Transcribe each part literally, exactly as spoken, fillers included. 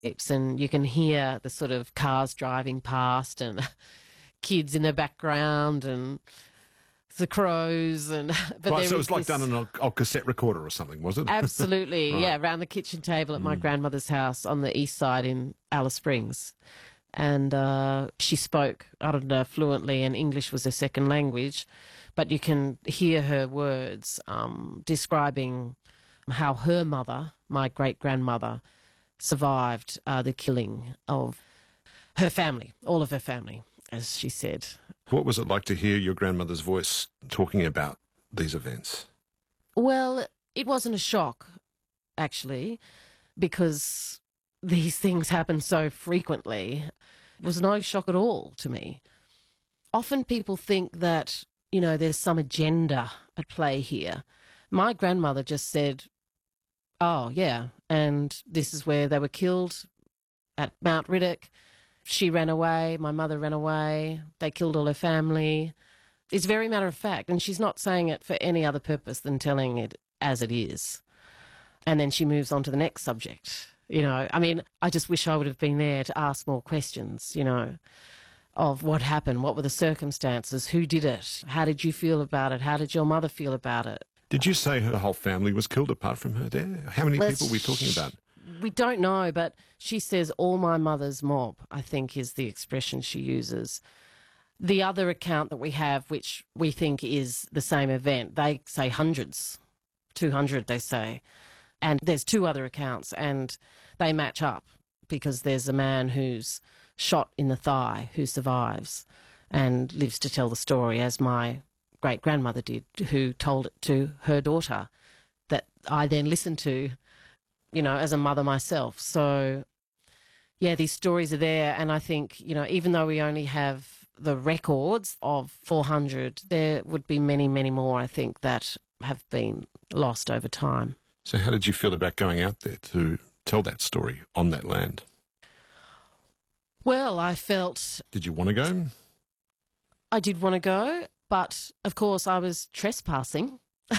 It's, and you can hear the sort of cars driving past and kids in the background and the crows. And but Right, so it was like this... done on an old cassette recorder or something, was it? Absolutely, Right. yeah, around the kitchen table at my mm. grandmother's house on the east side in Alice Springs. And uh, she spoke, I don't know, fluently, and English was her second language, but you can hear her words um, describing how her mother, my great-grandmother, survived uh, the killing of her family, all of her family, as she said. What was it like to hear your grandmother's voice talking about these events? Well, it wasn't a shock, actually, because these things happen so frequently. It was no shock at all to me. Often people think that, you know, there's some agenda at play here. My grandmother just said, oh, yeah, and this is where they were killed, at Mount Riddoch. She ran away, my mother ran away, they killed all her family. It's very matter of fact, and she's not saying it for any other purpose than telling it as it is. And then she moves on to the next subject. You know, I mean, I just wish I would have been there to ask more questions, you know, of what happened, what were the circumstances, who did it, how did you feel about it, how did your mother feel about it? Did you say her whole family was killed apart from her there? How many Let's, people are we talking about? We don't know, but she says all my mother's mob, I think is the expression she uses. The other account that we have, which we think is the same event, they say hundreds, two hundred they say. And there's two other accounts and they match up because there's a man who's shot in the thigh who survives and lives to tell the story, as my great-grandmother did, who told it to her daughter, that I then listened to, you know, as a mother myself. So, yeah, these stories are there, and I think, you know, even though we only have the records of four hundred, there would be many, many more, I think, that have been lost over time. So how did you feel about going out there to tell that story on that land? Well, I felt... Did you want to go? I did want to go, but of course I was trespassing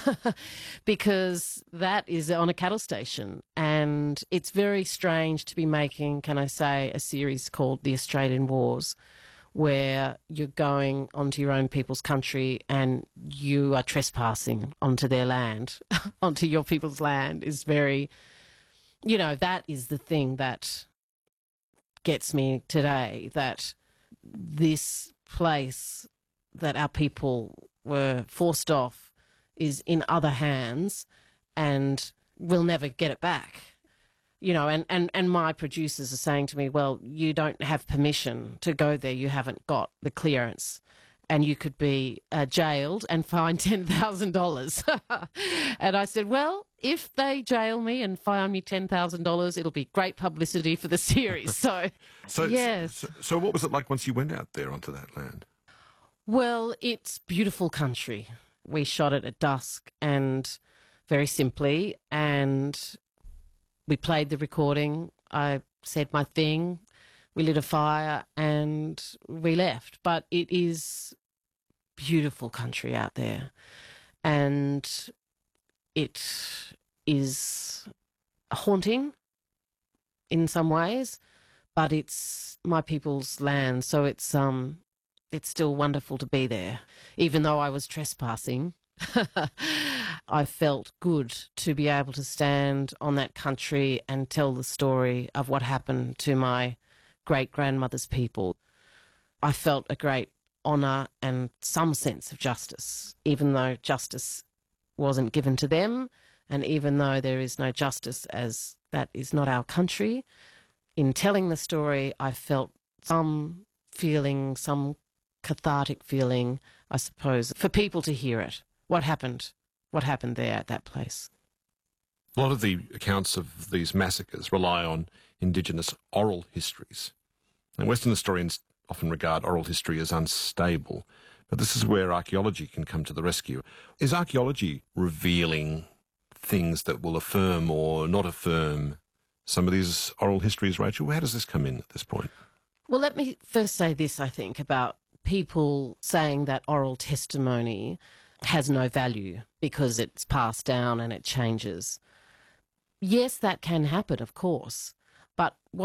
because that is on a cattle station, and it's very strange to be making, can I say, a series called The Australian Wars, where you're going onto your own people's country and you are trespassing onto their land, onto your people's land. Is very, you know, that is the thing that gets me today, that this place that our people were forced off is in other hands and we'll never get it back. You know, and, and, and my producers are saying to me, well, you don't have permission to go there. You haven't got the clearance and you could be uh, jailed and fined ten thousand dollars. And I said, well, if they jail me and fine me ten thousand dollars, it'll be great publicity for the series. So, so yes. So, so what was it like once you went out there onto that land? Well, it's beautiful country. We shot it at dusk and very simply, and we played the recording. I said my thing. We lit a fire and we left. But it is beautiful country out there. And it is haunting in some ways, but it's my people's land. So it's um, it's still wonderful to be there. Even though I was trespassing, I felt good to be able to stand on that country and tell the story of what happened to my great-grandmother's people. I felt a great honour and some sense of justice, even though justice wasn't given to them, and even though there is no justice, as that is not our country. In telling the story, I felt some feeling, some cathartic feeling, I suppose, for people to hear it. What happened? What happened there at that place? A lot of the accounts of these massacres rely on Indigenous oral histories. And Western historians often regard oral history as unstable, but this is where archaeology can come to the rescue. Is archaeology revealing things that will affirm or not affirm some of these oral histories, Rachel? How does this come in at this point? Well, let me first say this, I think, about people saying that oral testimony has no value because it's passed down and it changes. Yes, that can happen, of course, but what